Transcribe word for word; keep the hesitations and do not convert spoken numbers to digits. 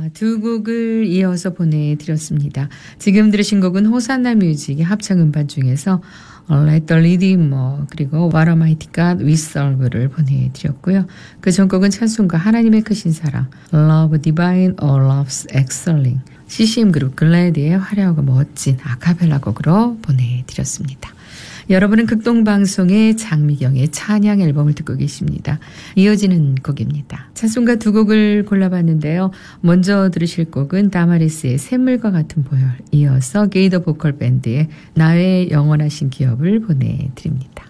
자, 두 곡을 이어서 보내드렸습니다. 지금 들으신 곡은 호산나 뮤직의 합창 음반 중에서 Let the Redeemer 그리고 What a Mighty God We Serve를 보내드렸고요. 그 전 곡은 찬송가 하나님의 크신 사랑 Love Divine or Love's Excelling 씨씨엠 그룹 글래디의 화려하고 멋진 아카펠라 곡으로 보내드렸습니다. 여러분은 극동방송의 장미경의 찬양 앨범을 듣고 계십니다. 이어지는 곡입니다. 찬송가 두 곡을 골라봤는데요. 먼저 들으실 곡은 다마리스의 샘물과 같은 보혈, 이어서 게이더 보컬 밴드의 나의 영원하신 기업을 보내드립니다.